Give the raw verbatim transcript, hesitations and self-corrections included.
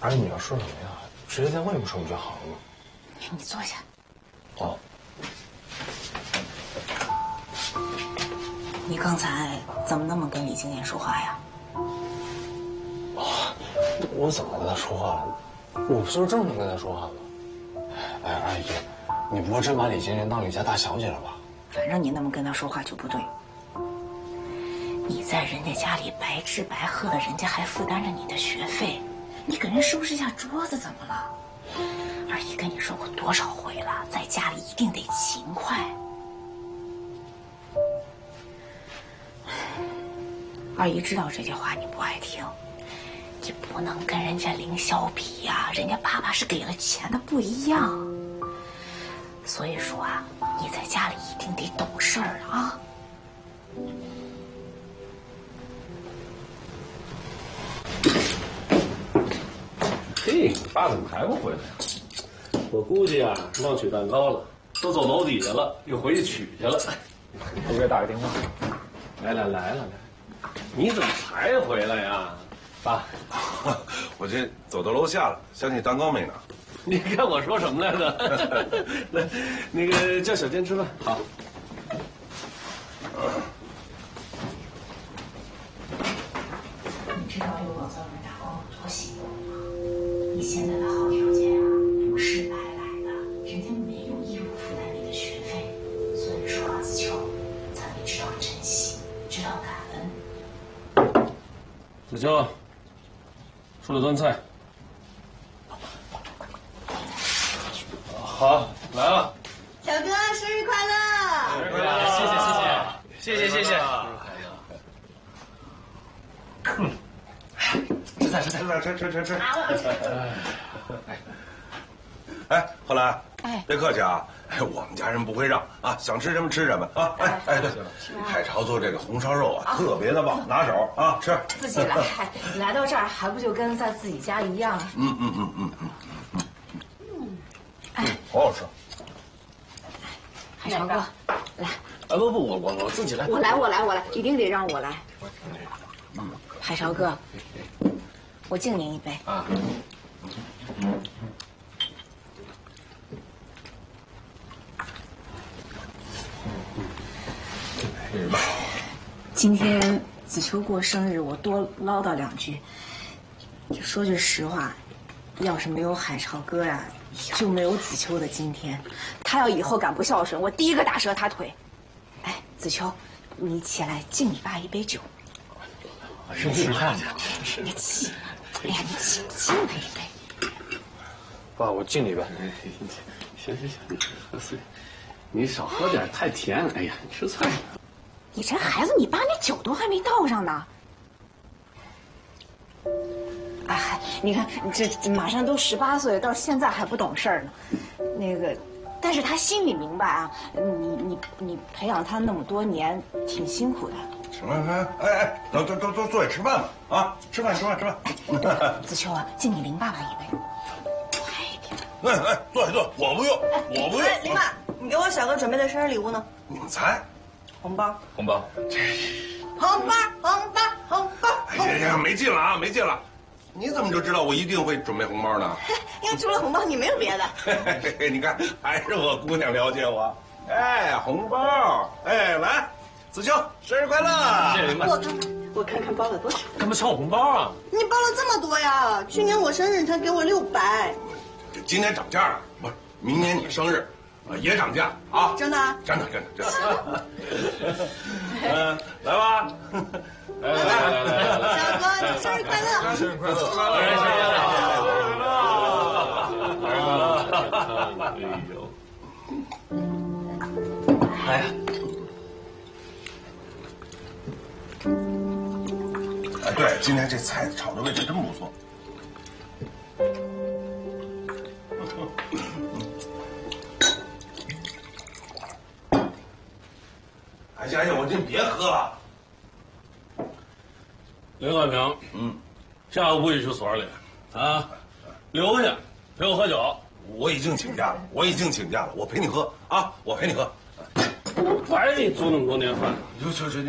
阿姨，你要说什么呀？直接在外面说不就好了吗？ 你坐下。 哦。 你刚才怎么那么跟李金莲说话呀？ 啊，我怎么跟他说话了？我不就是这么跟他说话吗？哎，阿姨，你不会真把李金莲当李家大小姐了吧？ 反正你那么跟他说话就不对。你在人家家里白吃白喝的，人家还负担着你的学费，你给人收拾下桌子怎么了？二姨跟你说过多少回了，在家里一定得勤快。二姨知道这句话你不爱听，你不能跟人家凌削皮呀，人家爸爸是给了钱的，不一样。所以说啊，你在家里一定得懂事儿啊。 嘿，你爸怎么还不回来呀？我估计啊，忘取蛋糕了，都走楼底下了，又回去取去了。 我给他打个电话。 来来来了来，你怎么才回来呀，爸？ 我这走到楼下了，想起蛋糕没呢。 你看我说什么来着？来，那个叫小坚吃饭。好。 你知道刘广在外面打工有多辛苦吗？你现在的好条件啊，不是白来的，人家没有义务负担你的学费。所以说啊，子秋，咱得知道珍惜，知道感恩。 子秋，出来端菜。好，来了。 小哥，生日快乐！ 生日快乐！谢谢谢谢谢谢谢谢。嗯，吃菜吃菜吃吃吃吃吃。哎，后来，哎，别客气啊，哎，我们家人不会让啊，想吃什么吃什么啊。哎哎，对，海潮做这个红烧肉啊，特别的棒，拿手啊，吃。 自己来，来到这儿还不就跟在自己家一样？ 嗯嗯嗯嗯嗯嗯嗯，哎，好好吃。 海潮哥，来。 啊不不，我我我自己来。 我来我来我来，一定得让我来。嗯，海潮哥，我敬您一杯啊。今天子秋过生日，我多唠叨两句。就说句实话，要是没有海潮哥呀、啊，就没有子秋的今天。他要以后敢不孝顺，我第一个打折他腿。哎，子秋，你起来敬你爸一杯酒。 是吃饭去， 是你起，哎呀，你起敬他一杯。 爸，我敬你一杯。 行行行，你喝水，你少喝点，太甜。哎呀，你吃菜。 你这孩子，你爸那酒都还没倒上呢。哎，你看你这马上都十八岁，到现在还不懂事儿呢。那个，但是他心里明白啊，你你你培养他那么多年，挺辛苦的。 行了，行了，哎哎，都都都都坐下吃饭吧，啊，吃饭吃饭吃饭。 子秋啊，敬你林爸爸一杯。快一点。 哎哎，坐下坐，我不用，我不用。 林爸，你给我小哥准备的生日礼物呢？ 你们猜？ 红包。 红包。 红包，红包，红包。 哎呀呀，没劲了啊，没劲了！你怎么就知道我一定会准备红包呢？ 因为除了红包，你没有别的。 嘿嘿嘿，你看，还是我姑娘了解我。哎，红包，哎，来，子秋，生日快乐！ 谢谢您吧。 我看看，我看看包了多少？ 干嘛抢我红包啊？ 你包了这么多呀？去年我生日他给我六百。 今年涨价了，不是，明年你生日。也涨价啊！ 真的？ 真的，真的，真的。嗯，来吧， 来来来来来来， 小哥，你生日快乐！ 生日快乐！ 生日快乐！哎呦， 哎呀， 哎，对，今天这菜炒的味道真不错。哎呀呀，我这别喝了。 林汉平，嗯，下午不许去所里，啊，留下陪我喝酒。 我已经请假了，我已经请假了，我陪你喝啊，我陪你喝。 白给你做那么多年饭， 就就就。